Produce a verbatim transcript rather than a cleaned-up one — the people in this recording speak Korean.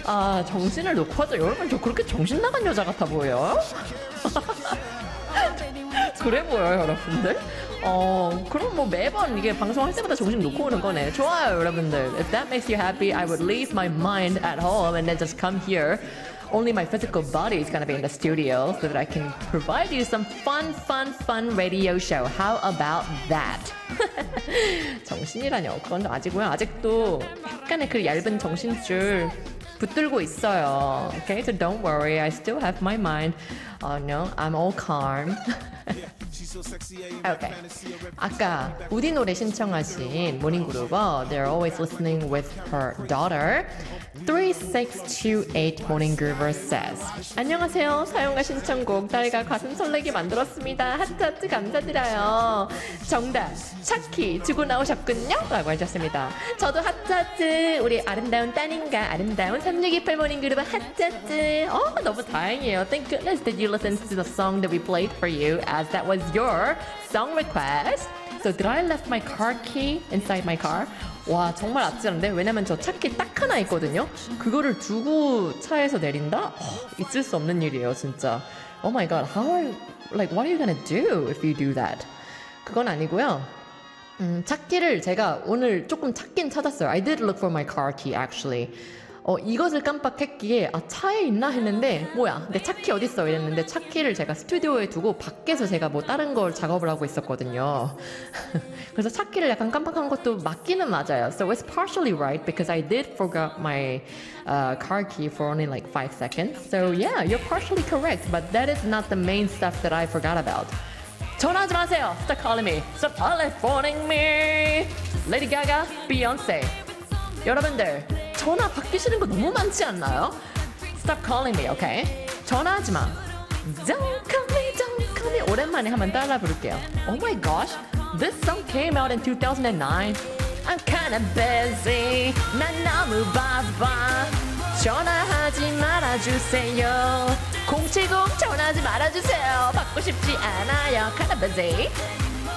아, 정신을 놓고 하죠. 여러분, 저 그렇게 정신 나간 여자 같아 보여요? 그래 보여요, 여러분들? 어, 그럼 뭐 매번 이게 방송할 때마다 정신 놓고 오는 거네. 좋아요, 여러분들. If that makes you happy, I would leave my mind at home and then just come here. Only my physical body is gonna be in the studio so that I can provide you some fun, fun, fun radio show. How about that? 정신이라뇨. 그건 아직고요. 아직도 약간의 그 얇은 정신줄 붙들고 있어요. Okay, so don't worry. I still have my mind. Oh no, I'm all calm. Okay. 아까 우디 노래 신청하신 모닝그루버 They're always listening with her daughter. three six two eight 모닝그루버 says 안녕하세요. 사용과 신청곡 딸과 가슴 설레게 만들었습니다. 하트 하트 감사드려요. 정답 차키 주고 나오셨군요. 라고 하셨습니다. 저도 하트 하트 우리 아름다운 따님과 아름다운 삼육이팔 모닝그루버 하트 하트. 어, 너무 다행이에요. Thank goodness that you listened to the song that we played for you as that was your song request. So did I left my car key inside my car? 와 정말 아찔한데 왜냐면 저 차키 딱 하나 있거든요. 그거를 두고 차에서 내린다? 어, 있을 수 없는 일이에요 진짜. Oh my god, how are you, like what are you gonna do if you do that? 그건 아니고요. 음, 차키를 제가 오늘 조금 찾긴 찾았어요. I did look for my car key actually. 어, 이것을 깜빡했기에 아 차에 있나 했는데 뭐야 내 차키 어딨어 이랬는데 차키를 제가 스튜디오에 두고 밖에서 제가 뭐 다른 걸 작업을 하고 있었거든요. 그래서 차키를 약간 깜빡한 것도 맞기는 맞아요. So it's partially right because I did forget my uh, car key for only like five seconds. So yeah, you're partially correct, but that is not the main stuff that I forgot about. 전화하지 마세요. Stop calling me. Stop telephoning me. Lady Gaga, Beyonce. 여러분들 전화 받기 싫은 거 너무 많지 않나요? Stop calling me, okay? 전화하지 마. Don't call me, don't call me. 오랜만에 한번 따라 부를게요. Oh my gosh, this song came out in two thousand nine. I'm kinda busy. 난 너무 바빠. 전화하지 말아주세요. 공칠공 전화하지 말아주세요. 받고 싶지 않아요. Kinda busy.